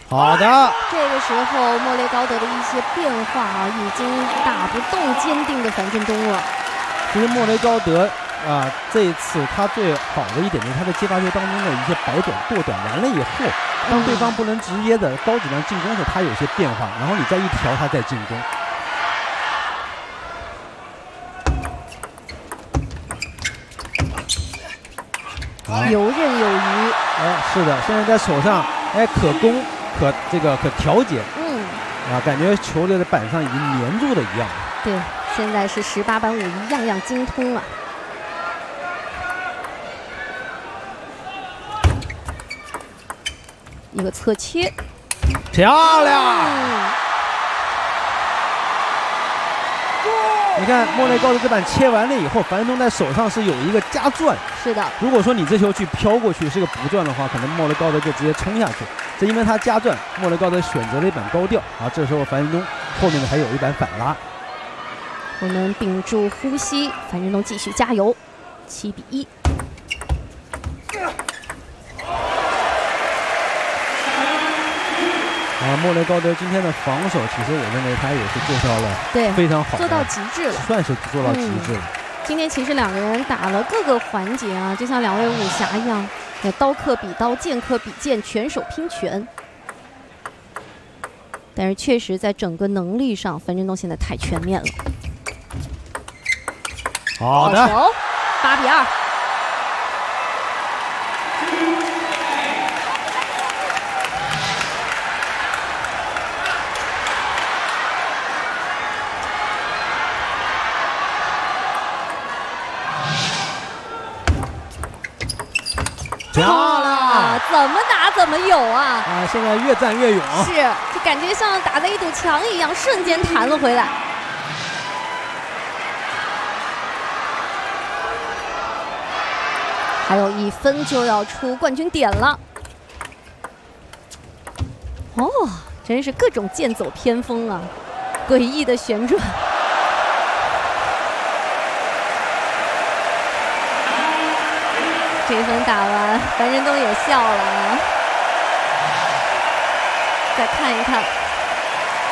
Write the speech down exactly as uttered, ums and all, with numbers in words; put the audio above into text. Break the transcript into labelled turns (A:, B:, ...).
A: 好的，
B: 这个时候莫雷高德的一些变化啊，已经打不动坚定的樊振东了。
A: 其实莫雷高德啊，这一次他最好的一点就是他在接发球当中的一些摆短、剁短完了以后，当对方不能直接的高质量进攻的时候，他有些变化，然后你再一调他再进攻。
B: 游刃有余。
A: 哎，是的，现在在手上，哎，可攻可这个可调节。
B: 嗯。
A: 啊，感觉球在板上已经粘住了一样。
B: 对，现在是十八般武艺，样样精通啊。一个侧切，
A: 漂亮！
B: 嗯、
A: 你看莫雷高德这板切完了以后，樊振东在手上是有一个加转。
B: 是的。
A: 如果说你这球去飘过去是个不转的话，可能莫雷高德就直接冲下去。这因为他加转，莫雷高德选择了一板高吊。啊，这时候樊振东后面呢还有一板反拉。
B: 我们屏住呼吸，樊振东继续加油。七比一。
A: 啊，莫雷高德今天的防守，其实我认为他也是做到了
B: 对
A: 非常好的，
B: 做到极致了，
A: 算是做到极致了。
B: 嗯、今天其实两个人打了各个环节啊，就像两位武侠一样，刀客比刀，剑客比剑，拳手拼拳。但是确实在整个能力上，樊振东现在太全面了。
A: 好的，
B: 球，八比二。
A: 漂亮！
B: 怎么打怎么有啊！
A: 啊，现在越战越勇。
B: 是，就感觉像打在一堵墙一样，瞬间弹了回来。还有一分就要出冠军点了。哦，真是各种剑走偏锋啊，诡异的旋转。这一分打完，樊振东也笑了啊。再看一看。